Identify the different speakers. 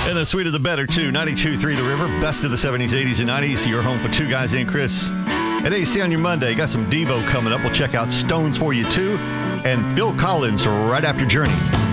Speaker 1: And the sweeter the better, too. 92.3 The River, best of the 70s, 80s, and 90s. Your home for two guys and Chris. At AC on your Monday, got some Devo coming up. We'll check out Stones for you, too. And Phil Collins right after Journey.